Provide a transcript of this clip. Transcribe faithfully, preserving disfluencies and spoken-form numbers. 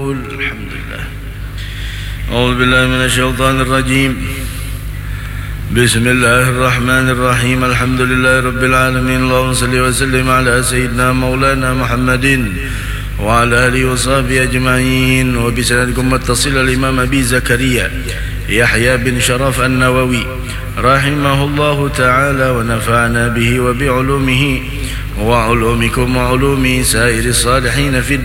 الحمد لله. أعوذ بالله من الشيطان الرجيم. بسم الله الرحمن الرحيم. الحمد لله رب العالمين. اللهم صل وسلم على سيدنا مولانا محمد وعلى آله وصحبه أجمعين. وبسندكم متصل الإمام أبي زكريا يحيى بن شرف النووي رحمه الله تعالى ونفعنا به وبعلومه وعلومكم وعلوم سائر الصالحين في